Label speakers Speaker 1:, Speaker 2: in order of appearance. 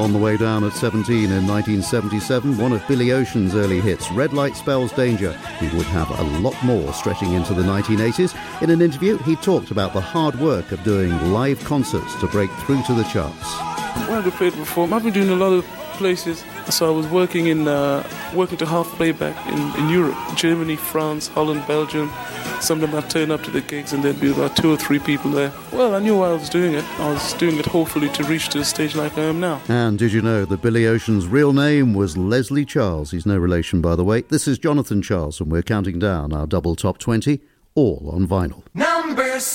Speaker 1: On the way down at 17 in 1977, one of Billy Ocean's early hits, Red Light Spells Danger. He would have a lot more stretching into the 1980s. In an interview, he talked about the hard work of doing live concerts to break through to the charts.
Speaker 2: When I played perform, I've been doing a lot of places. So I was working to half playback in Europe, Germany, France, Holland, Belgium. Sometimes I'd turn up to the gigs and there'd be about 2 or 3 people there. Well, I knew why I was doing it. I was doing it hopefully to reach to a stage like I am now.
Speaker 1: And did you know that Billy Ocean's real name was Leslie Charles? He's no relation, by the way. This is Jonathan Charles, and we're counting down our double top 20, all on vinyl.